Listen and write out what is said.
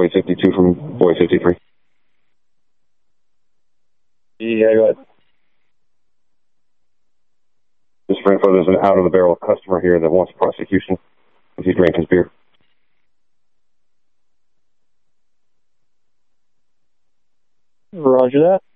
Boy 52 from Boy 53. Yeah, go ahead. Just for info, there's an out-of-the-barrel customer here that wants prosecution if he drank his beer. Roger that.